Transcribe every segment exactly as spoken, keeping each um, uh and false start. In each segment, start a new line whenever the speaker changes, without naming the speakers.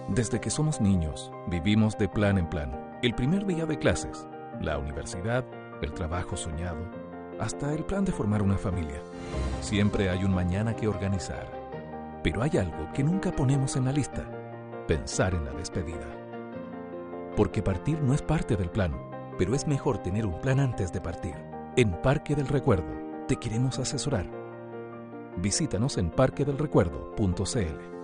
Desde que somos niños, vivimos de plan en plan. El primer día de clases, la universidad, el trabajo soñado, hasta el plan de formar una familia. Siempre hay un mañana que organizar. Pero hay algo que nunca ponemos en la lista: pensar en la despedida. Porque partir no es parte del plan, pero es mejor tener un plan antes de partir. En Parque del Recuerdo te queremos asesorar. Visítanos en parque del recuerdo punto c l.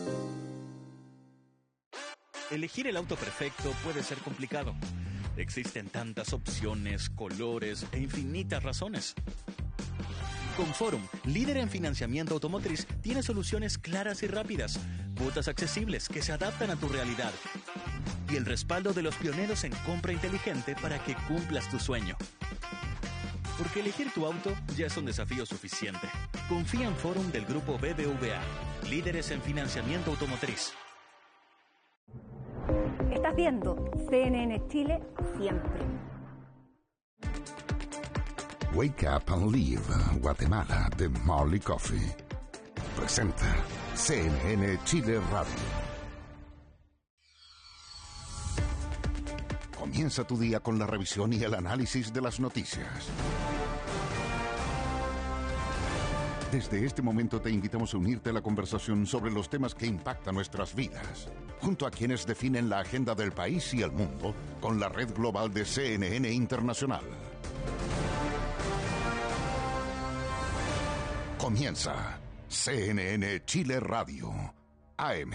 Elegir el auto perfecto puede ser complicado. Existen tantas opciones, colores e infinitas razones. Con Forum, líder en financiamiento automotriz, tiene soluciones claras y rápidas, cuotas accesibles que se adaptan a tu realidad y el respaldo de los pioneros en compra inteligente para que cumplas tu sueño. Porque elegir tu auto ya es un desafío suficiente. Confía en Forum del grupo B B V A, líderes en financiamiento automotriz.
Estás viendo C N N Chile siempre.
Wake Up and Live, Guatemala, de Marley Coffee. Presenta C N N Chile Radio. Comienza tu día con la revisión y el análisis de las noticias. Desde este momento te invitamos a unirte a la conversación sobre los temas que impactan nuestras vidas, junto a quienes definen la agenda del país y el mundo con la red global de C N N Internacional. Comienza C N N Chile Radio, A M.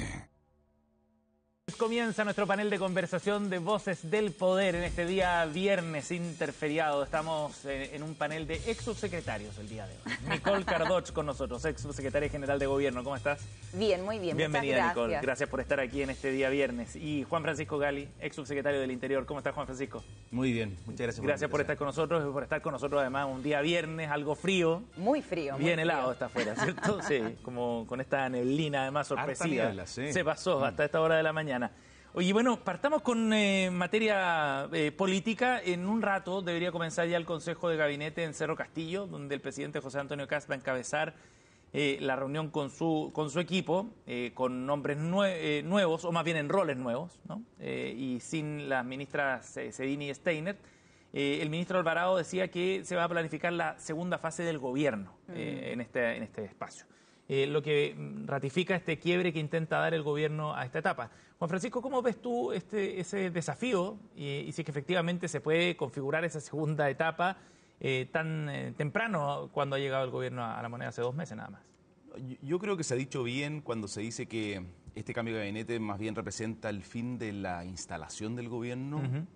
Comienza nuestro panel de conversación de Voces del Poder en este día viernes interferiado. Estamos en un panel de ex subsecretarios el día de hoy. Nicole Cardoch con nosotros, ex subsecretaria general de Gobierno. ¿Cómo estás?
Bien, muy bien.
Bienvenida,
muchas
Nicole.
gracias.
Gracias por estar aquí en este día viernes. Y Juan Francisco Gali, ex subsecretario del Interior. ¿Cómo estás, Juan Francisco?
Muy bien, muchas gracias. Por
gracias por estar con nosotros y por estar con nosotros además un día viernes, algo frío.
Muy frío.
Bien
muy
helado
frío.
está afuera, ¿cierto? Sí, como con esta neblina además sorpresiva.
Harta niebla, sí.
Se pasó hasta esta hora de la mañana. Oye, bueno, partamos con eh, materia eh, política. En un rato debería comenzar ya el Consejo de Gabinete en Cerro Castillo, donde el presidente José Antonio Kast va a encabezar eh, la reunión con su con su equipo, eh, con nombres nue eh, nuevos, o más bien en roles nuevos, ¿no? Eh, y sin las ministras eh, Sedini y Steiner. Eh, el ministro Alvarado decía que se va a planificar la segunda fase del gobierno eh, en, este, en este espacio. Eh, lo que ratifica este quiebre que intenta dar el gobierno a esta etapa. Juan Francisco, ¿cómo ves tú este, ese desafío y, y si es que efectivamente se puede configurar esa segunda etapa eh, tan eh, temprano cuando ha llegado el gobierno a, a la moneda hace dos meses nada más?
Yo, yo creo que se ha dicho bien cuando se dice que este cambio de gabinete más bien representa el fin de la instalación del gobierno uh-huh.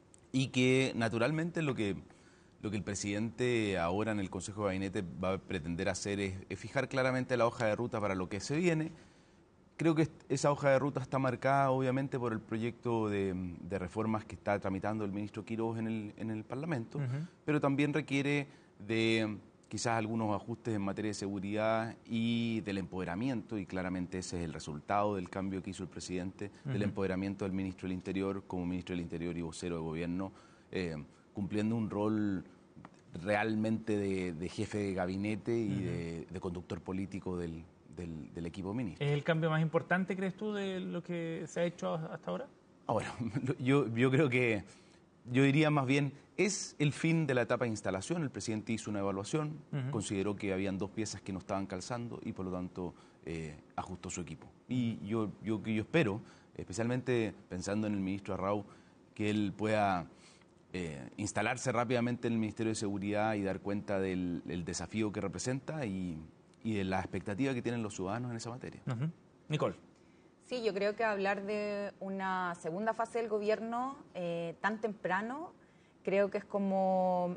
y que naturalmente lo que... Lo que el presidente ahora en el Consejo de Gabinete va a pretender hacer es, es fijar claramente la hoja de ruta para lo que se viene. Creo que esa hoja de ruta está marcada obviamente por el proyecto de, de reformas que está tramitando el ministro Quiroz en el, en el Parlamento, uh-huh. pero también requiere de quizás algunos ajustes en materia de seguridad y del empoderamiento, y claramente ese es el resultado del cambio que hizo el presidente, uh-huh. del empoderamiento del ministro del Interior como ministro del Interior y vocero de gobierno, eh, cumpliendo un rol realmente de, de jefe de gabinete y uh-huh. de, de conductor político del, del, del equipo ministro.
¿Es el cambio más importante, crees tú, de lo que se ha hecho hasta ahora?
Ahora, yo, yo creo que, yo diría más bien, es el fin de la etapa de instalación. El presidente hizo una evaluación, uh-huh. consideró que habían dos piezas que no estaban calzando y por lo tanto eh, ajustó su equipo. Y yo, yo, yo espero, especialmente pensando en el ministro Arrau, que él pueda... Eh, instalarse rápidamente en el Ministerio de Seguridad y dar cuenta del, del desafío que representa y, y de la expectativa que tienen los ciudadanos en esa materia.
Uh-huh. Nicole.
Sí, yo creo que hablar de una segunda fase del gobierno eh, tan temprano, creo que es como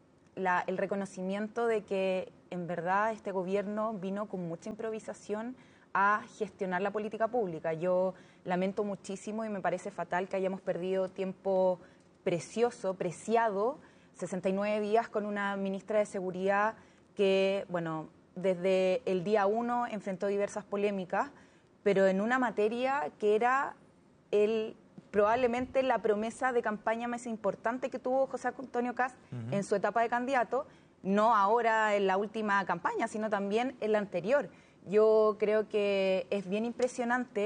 la, el reconocimiento de que en verdad este gobierno vino con mucha improvisación a gestionar la política pública. Yo lamento muchísimo y me parece fatal que hayamos perdido tiempo precioso, preciado, sesenta y nueve días con una ministra de Seguridad que, bueno, desde el día uno enfrentó diversas polémicas, pero en una materia que era el, probablemente la promesa de campaña más importante que tuvo José Antonio Kast uh-huh. en su etapa de candidato, no ahora en la última campaña, sino también en la anterior. Yo creo que es bien impresionante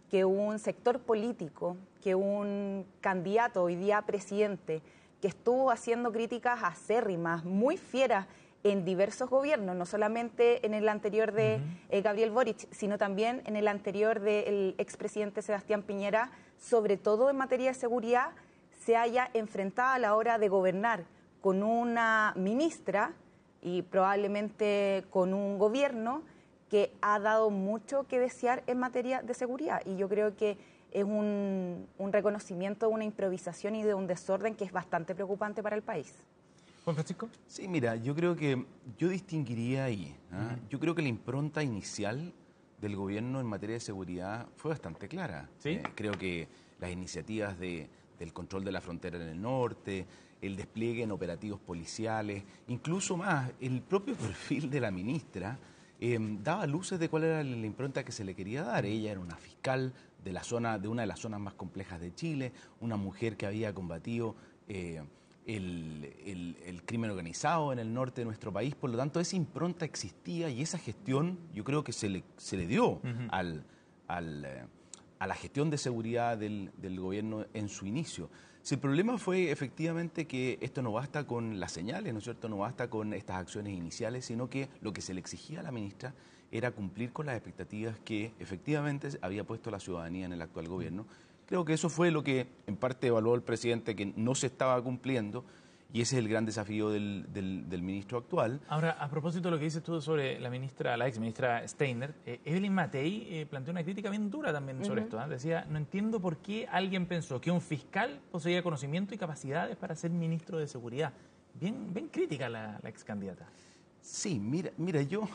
que un sector político, que un candidato hoy día presidente, que estuvo haciendo críticas acérrimas, muy fieras en diversos gobiernos, no solamente en el anterior de uh-huh. eh, Gabriel Boric, sino también en el anterior del expresidente Sebastián Piñera, sobre todo en materia de seguridad, se haya enfrentado a la hora de gobernar con una ministra y probablemente con un gobierno que ha dado mucho que desear en materia de seguridad. Y yo creo que es un, un reconocimiento de una improvisación y de un desorden que es bastante preocupante para el país.
Juan Francisco.
Sí, mira, yo creo que yo distinguiría ahí. ¿eh? Uh-huh. Yo creo que la impronta inicial del gobierno en materia de seguridad fue bastante clara.
¿Sí?
Eh, creo que las iniciativas de, del control de la frontera en el norte, el despliegue en operativos policiales, incluso más, el propio perfil de la ministra eh, daba luces de cuál era la impronta que se le quería dar. Ella era una fiscal de, la zona, de una de las zonas más complejas de Chile, una mujer que había combatido Eh, El, el, el crimen organizado en el norte de nuestro país, por lo tanto esa impronta existía y esa gestión yo creo que se le, se le dio uh-huh. al, al, eh, a la gestión de seguridad del, del gobierno en su inicio. Si el problema fue efectivamente que esto no basta con las señales, ¿no es cierto?, no basta con estas acciones iniciales, sino que lo que se le exigía a la ministra era cumplir con las expectativas que efectivamente había puesto la ciudadanía en el actual gobierno. Creo que eso fue lo que en parte evaluó el presidente, que no se estaba cumpliendo, y ese es el gran desafío del, del, del ministro actual.
Ahora, a propósito de lo que dices tú sobre la ministra, la ex ministra Steiner, eh, Evelyn Matei eh, planteó una crítica bien dura también sobre uh-huh. esto. ¿eh? Decía, no entiendo por qué alguien pensó que un fiscal poseía conocimiento y capacidades para ser ministro de Seguridad. Bien, bien crítica la, la ex candidata.
Sí, mira, mira yo...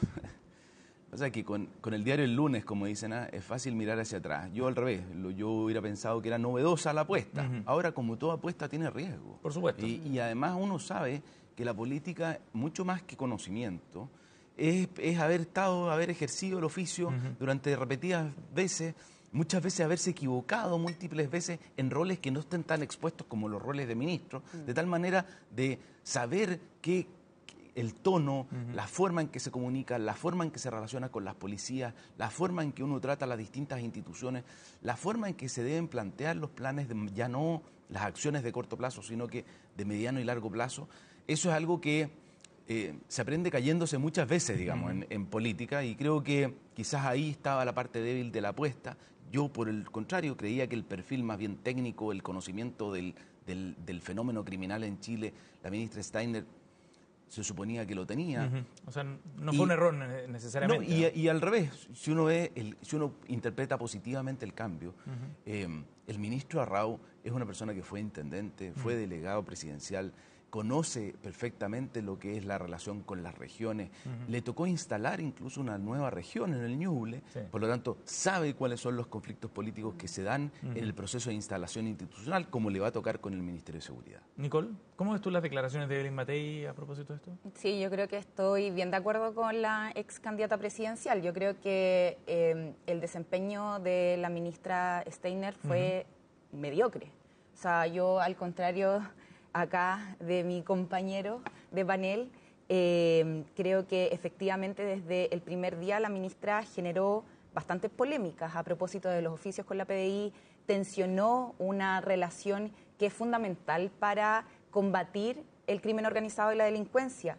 O sea que con, con el diario El Lunes, como dicen, ¿eh? es fácil mirar hacia atrás. Yo al revés, lo, yo hubiera pensado que era novedosa la apuesta. Uh-huh. Ahora, como toda apuesta, tiene riesgo.
Por supuesto.
Y, y además uno sabe que la política, mucho más que conocimiento, es, es haber estado, haber ejercido el oficio uh-huh. durante repetidas veces, muchas veces haberse equivocado múltiples veces en roles que no estén tan expuestos como los roles de ministro, uh-huh. de tal manera de saber qué... el tono, uh-huh. la forma en que se comunica, la forma en que se relaciona con las policías, la forma en que uno trata a las distintas instituciones, la forma en que se deben plantear los planes, de, ya no las acciones de corto plazo, sino que de mediano y largo plazo. Eso es algo que eh, se aprende cayéndose muchas veces, digamos, uh-huh. en, en política, y creo que quizás ahí estaba la parte débil de la apuesta. Yo, por el contrario, creía que el perfil más bien técnico, el conocimiento del, del, del fenómeno criminal en Chile, la ministra Steiner se suponía que lo tenía.
Uh-huh. O sea, no fue y, un error necesariamente.
No, y, y al revés, si uno ve, el, si uno interpreta positivamente el cambio, uh-huh. eh, el ministro Arrau es una persona que fue intendente, fue uh-huh. delegado presidencial, conoce perfectamente lo que es la relación con las regiones. Uh-huh. Le tocó instalar incluso una nueva región en el Ñuble, sí. por lo tanto sabe cuáles son los conflictos políticos que se dan uh-huh. en el proceso de instalación institucional, como le va a tocar con el Ministerio de Seguridad.
Nicole, ¿cómo ves tú las declaraciones de Evelyn Matei a propósito de esto?
Sí, yo creo que estoy bien de acuerdo con la ex candidata presidencial. Yo creo que eh, el desempeño de la ministra Steiner fue uh-huh. mediocre. O sea, yo al contrario... acá de mi compañero de panel, eh, creo que efectivamente desde el primer día la ministra generó bastantes polémicas a propósito de los oficios con la P D I, tensionó una relación que es fundamental para combatir el crimen organizado y la delincuencia.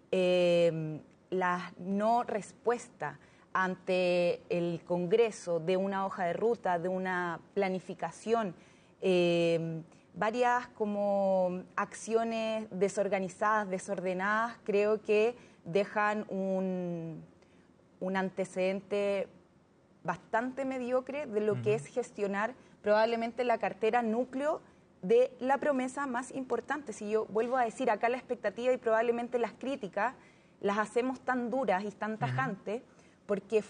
Eh, la no respuesta ante el Congreso de una hoja de ruta, de una planificación, eh, varias como acciones desorganizadas, desordenadas, creo que dejan un, un antecedente bastante mediocre de lo uh-huh. que es gestionar probablemente la cartera núcleo de la promesa más importante. Si yo vuelvo a decir, acá la expectativa y probablemente las críticas las hacemos tan duras y tan tajantes uh-huh. porque